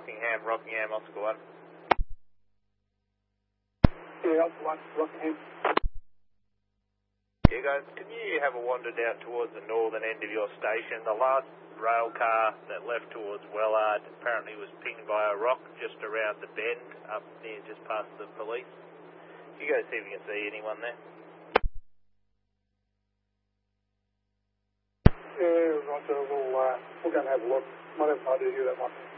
Rockingham, Oscar 1. Yeah, Oscar 1, Rockingham. Yeah, guys, can you have a wander down towards the northern end of your station? The last rail car that left towards Wellard apparently was pinged by a rock just around the bend up near just past the police. You guys see if you can see anyone there? Yeah, Roger, we'll go and have a look. Might have no idea who that might be.